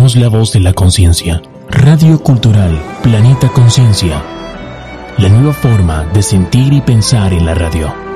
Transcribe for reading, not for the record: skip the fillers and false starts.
Somos la voz de la conciencia. Radio Cultural Planeta Conciencia. La nueva forma de sentir y pensar en la radio.